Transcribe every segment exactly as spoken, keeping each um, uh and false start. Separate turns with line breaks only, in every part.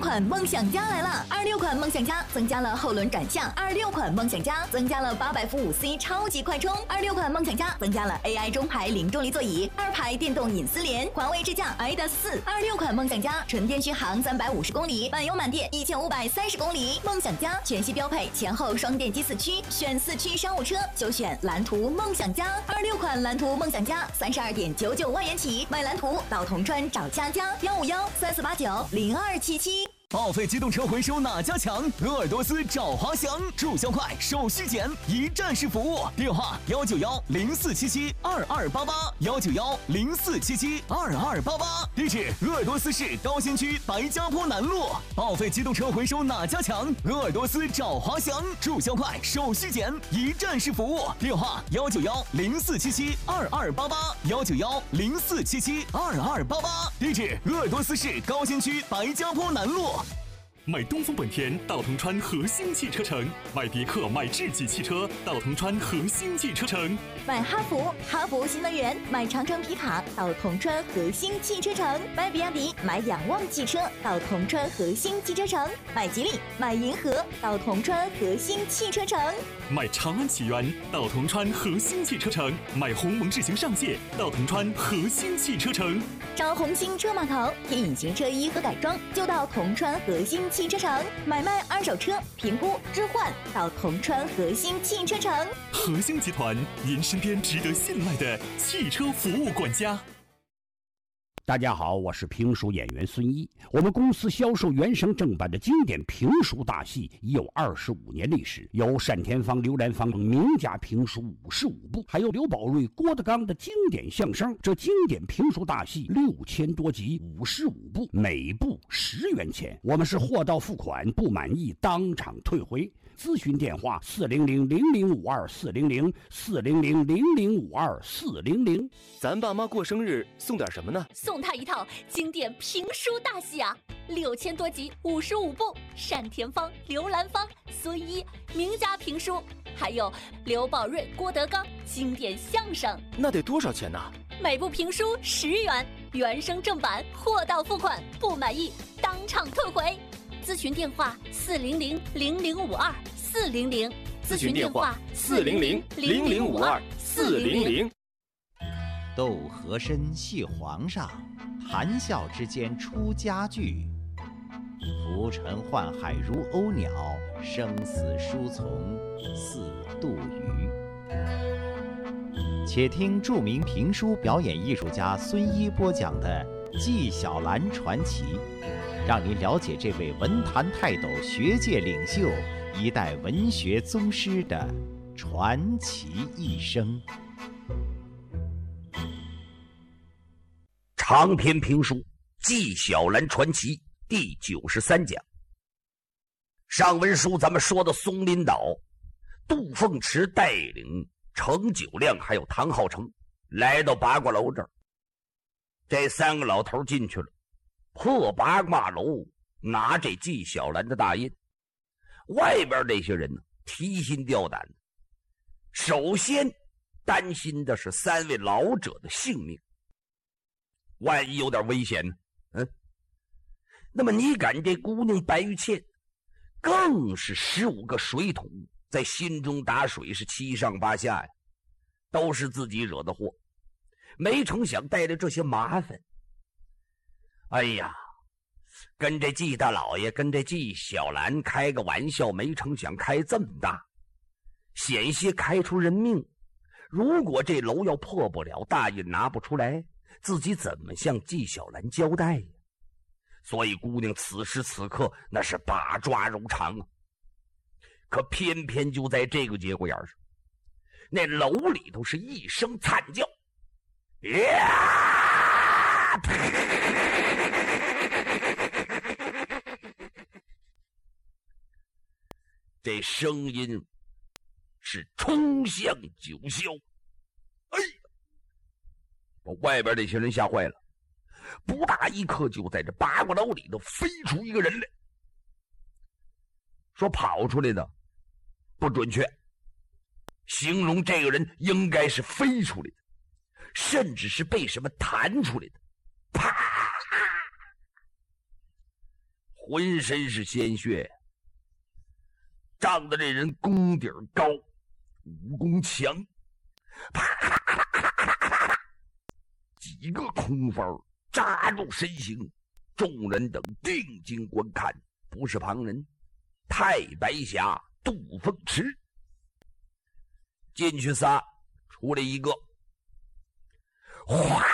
款梦想家来了！二六款梦想家增加了后轮转向，二六款梦想家增加了八百伏五 C 超级快充，二六款梦想家增加了 A I 中排零重力座椅，二排电动隐私帘，环卫支架 I D A S 四。二六款梦想家纯电续航三百五十公里，满油满电一千五百三十公里。梦想家全系标配前后双电机四驱，选四驱商务车就选蓝图梦想家。二六款蓝图梦想家三十二点九九万元起，买蓝图到铜川找佳佳，幺五幺三四八九零二七七。
报废机动车回收哪家强？鄂尔多斯找华翔，注销快，手续简，一站式服务。电话幺九幺零四七七二二八八幺九幺零四七七二二八八。地址：鄂尔多斯市高新区白家坡南路。报废机动车回收哪家强？鄂尔多斯找华翔，注销快，手续简，一站式服务。电话幺九幺零四七七二二八八幺九幺零四七七二二八八。地址：鄂尔多斯市高新区白家坡南路。
买东风本田到铜川和兴汽车城，买别克买智己汽车到铜川和兴汽车城，
买哈弗哈弗新能源，买长城皮卡到铜川和兴汽车城，买比亚迪买仰望汽车到铜川和兴汽车城，买吉利买银河到铜川和兴汽车城，
买长安启源到铜川和兴汽车城，买鸿蒙智行上界到铜川和兴汽车城。
找红星车码头添隐形车衣和改装就到铜川和兴汽车城，买卖二手车评估置换到铜川和兴汽车城。
和兴集团，您身边值得信赖的汽车服务管家。
大家好，我是评书演员孙一。我们公司销售原声正版的经典评书大戏已有二十五年历史，有单田芳、刘兰芳名家评书五十五部，还有刘宝瑞、郭德纲的经典相声。这经典评书大戏六千多集，五十五部，每部十元钱。我们是货到付款，不满意当场退回。咨询电话：四零零零零五二四零零四零零零零五二四零零。
咱爸妈过生日送点什么呢？
送他一套经典评书大戏啊，六千多集，五十五部，单田芳、刘兰芳、孙一名家评书，还有刘宝瑞、郭德纲经典相声。
那得多少钱呢？
每部评书十元，原声正版，货到付款，不满意当场退回。咨询电话：四零零零零五二四零零。
咨询电话：四零零零零五二四零零。
斗和珅系皇上，谈笑之间出家具。浮沉宦海如鸥鸟，生死书从似杜鱼。且听著名评书表演艺术家孙一播讲的《纪晓岚传奇》，让您了解这位文坛泰斗、学界领袖、一代文学宗师的传奇一生。
长篇评书《纪晓岚传奇》第九十三讲。上文书咱们说到松林岛，杜凤池带领程九亮还有唐浩成来到八卦楼这儿，这三个老头进去了，破八卦楼拿这纪晓岚的大印。外边这些人呢，提心吊胆的，首先担心的是三位老者的性命，万一有点危险呢？嗯，那么你赶这姑娘白玉倩，更是十五个水桶，在心中打水，是七上八下呀，都是自己惹的祸，没成想带着这些麻烦。哎呀，跟这纪大老爷跟这纪晓岚开个玩笑，没成想开这么大，险些开出人命。如果这楼要破不了，大印拿不出来，自己怎么向纪晓岚交代呀？所以姑娘此时此刻那是把抓如常啊。可偏偏就在这个节骨眼上，那楼里头是一声惨叫，呀！这声音是冲向九霄。哎呀，把外边那些人吓坏了，不大一刻就在这八卦楼里头飞出一个人来。说跑出来的不准确，形容这个人应该是飞出来的，甚至是被什么弹出来的。啪！ 浑身是鲜血，仗的这人功底高，武功强，啪啪啪啪啪啪啪，几个空翻扎入身形，众人等定睛观看，不是旁人，太白侠杜凤池。进去仨，出来一个，哗！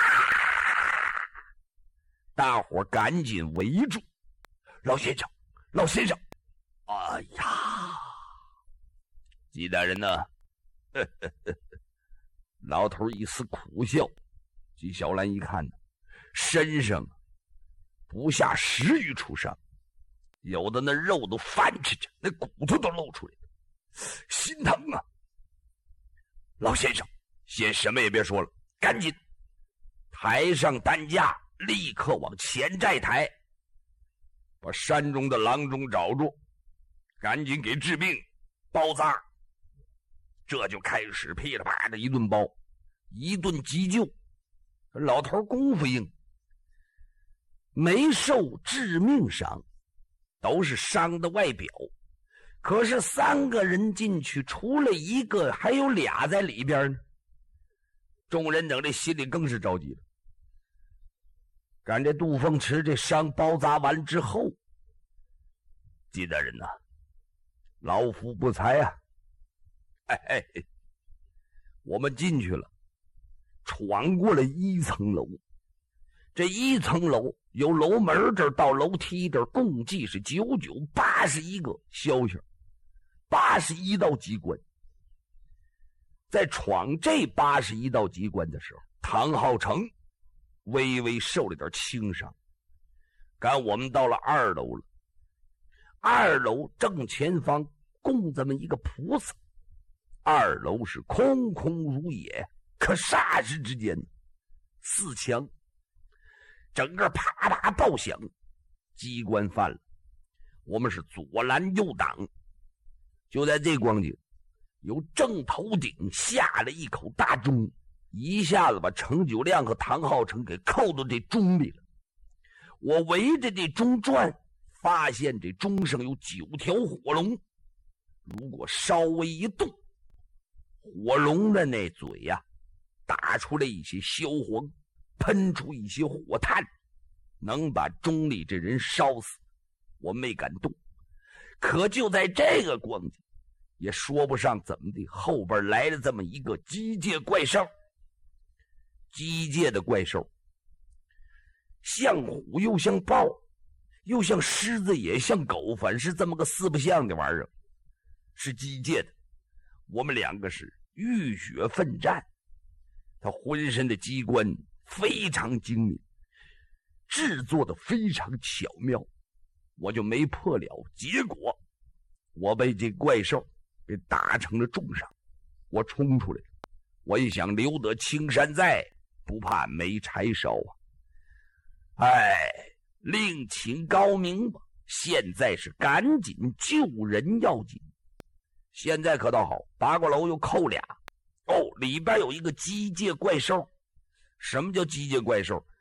大伙赶紧围住。老先生，老先生！哎呀，纪大人呢？呵呵呵，老头一丝苦笑。纪晓岚一看，身上不下十余处伤，有的那肉都翻吃着，那骨头都露出来了，心疼啊！老先生，先什么也别说了，赶紧抬上担架，立刻往前寨抬，把山中的郎中找住，赶紧给治病包扎。这就开始噼里啪的一顿包，一顿急救。老头功夫硬，没受致命伤，都是伤的外表。可是三个人进去，除了一个，还有俩在里边呢。众人等这心里更是着急了。赶这杜凤池这伤包扎完之后，纪大人呐、啊，老夫不才啊！哎哎，我们进去了，闯过了一层楼。这一层楼由楼门这儿到楼梯这儿，共计是九九八十一个消息，八十一道机关。在闯这八十一道机关的时候，唐浩成微微受了点轻伤。赶我们到了二楼了，二楼正前方供这么一个菩萨，二楼是空空如也，可霎时之间，四墙整个啪啪爆响，机关犯了，我们是左拦右挡。就在这光景，由正头顶下了一口大钟，一下子把程九亮和唐浩成给扣到这钟里了。我围着这钟转，发现这钟上有九条火龙，如果稍微一动，火龙的那嘴呀、啊，打出来一些硝黄，喷出一些火炭，能把钟里这人烧死。我没敢动。可就在这个光景，也说不上怎么的，后边来了这么一个机械怪兽。机械的怪兽，像虎又像豹，又像狮子也像狗，反是这么个四不像的玩意儿，是机械的。我们两个是浴血奋战，他浑身的机关非常精明，制作的非常巧妙，我就没破了。结果我被这怪兽给打成了重伤，我冲出来了。我一想，留得青山在，不怕没柴烧啊！哎，另请高明吧。现在是赶紧救人要紧。现在可倒好，八卦楼又扣俩。哦，里边有一个机械怪兽。什么叫机械怪兽？